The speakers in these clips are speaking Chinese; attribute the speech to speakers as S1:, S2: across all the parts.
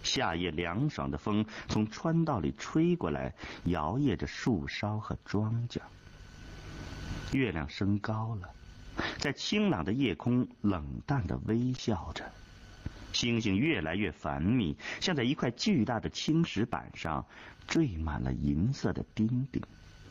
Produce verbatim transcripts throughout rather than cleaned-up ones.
S1: 夏夜凉爽的风从川道里吹过来，摇曳着树梢和庄稼。月亮升高了，在清朗的夜空冷淡地微笑着。星星越来越繁密，像在一块巨大的青石板上缀满了银色的钉钉。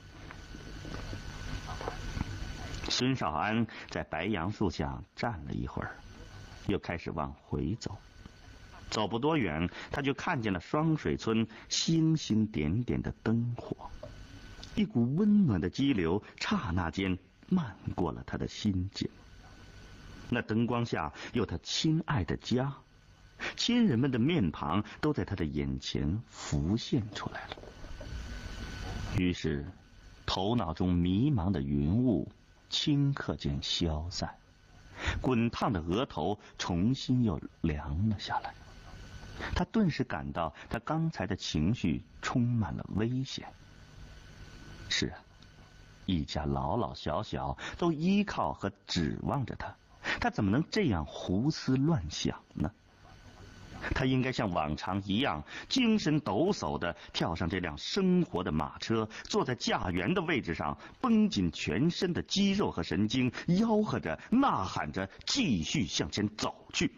S1: 孙少安在白杨树下站了一会儿，又开始往回走。走不多远，他就看见了双水村星星点点的灯火，一股温暖的激流刹那间漫过了他的心间。那灯光下有他亲爱的家，亲人们的面庞都在他的眼前浮现出来了。于是头脑中迷茫的云雾顷刻间消散，滚烫的额头重新又凉了下来。他顿时感到他刚才的情绪充满了危险。是啊，一家老老小小都依靠和指望着他，他怎么能这样胡思乱想呢？他应该像往常一样精神抖擞地跳上这辆生活的马车，坐在驾辕的位置上，绷紧全身的肌肉和神经，吆喝着呐喊着继续向前走去。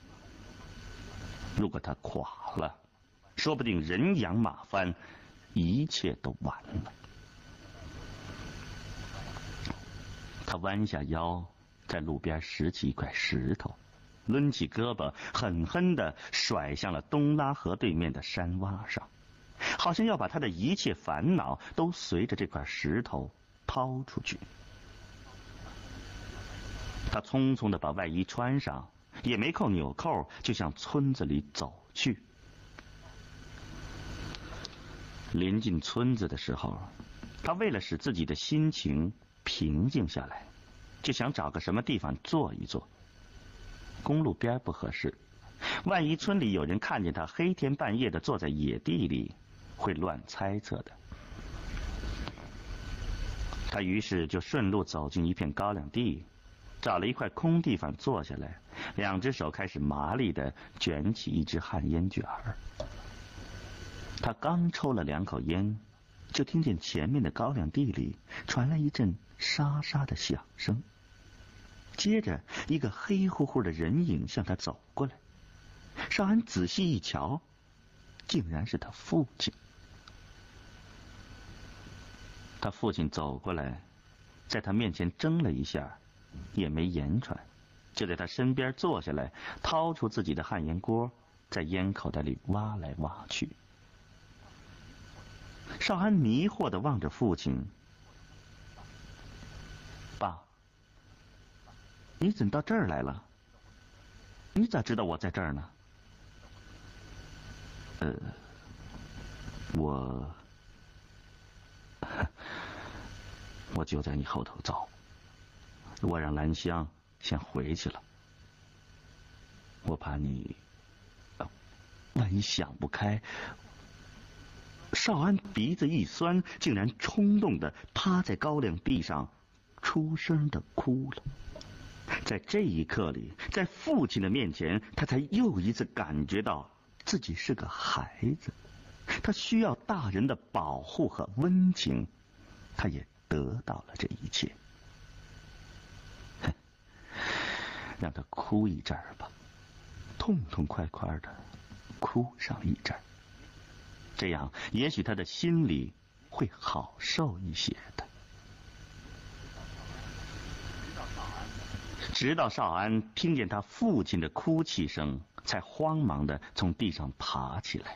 S1: 如果他垮了，说不定人仰马翻，一切都完了。他弯下腰，在路边拾起一块石头，抡起胳膊狠狠地甩向了东拉河对面的山洼上，好像要把他的一切烦恼都随着这块石头抛出去。他匆匆地把外衣穿上，也没扣纽扣，就向村子里走去。临近村子的时候，他为了使自己的心情平静下来，就想找个什么地方坐一坐。公路边不合适，万一村里有人看见他黑天半夜的坐在野地里，会乱猜测的。他于是就顺路走进一片高粱地，找了一块空地方坐下来，两只手开始麻利地卷起一支旱烟卷儿。他刚抽了两口烟，就听见前面的高粱地里传来一阵沙沙的响声，接着一个黑乎乎的人影向他走过来。少安仔细一瞧，竟然是他父亲。他父亲走过来，在他面前怔了一下，也没言传，就在他身边坐下来，掏出自己的旱烟锅，在烟口袋里挖来挖去。少安迷惑地望着父亲：“爸，你怎么到这儿来了？你咋知道我在这儿呢？”“呃，我我就在你后头走，我让兰香先回去了，我怕你、呃、万一想不开。”少安鼻子一酸，竟然冲动地趴在高粱地上出声地哭了。在这一刻里，在父亲的面前，他才又一次感觉到自己是个孩子，他需要大人的保护和温情，他也得到了这一切。让他哭一阵儿吧，痛痛快快的哭上一阵儿，这样也许他的心里会好受一些的。直到少安听见他父亲的哭泣声，才慌忙地从地上爬起来。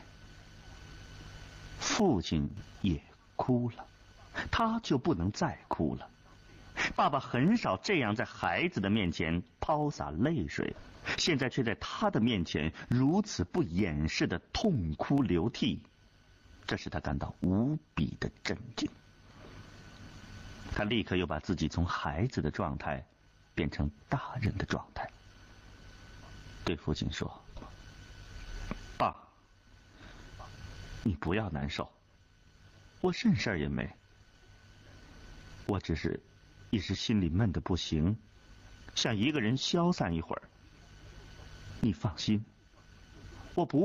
S1: 父亲也哭了，他就不能再哭了。爸爸很少这样在孩子的面前抛洒泪水，现在却在他的面前如此不掩饰的痛哭流涕，这使他感到无比的震惊。他立刻又把自己从孩子的状态变成大人的状态，对父亲说：“爸，你不要难受，我甚事儿也没，我只是一时心里闷得不行，想一个人消散一会儿。你放心，我不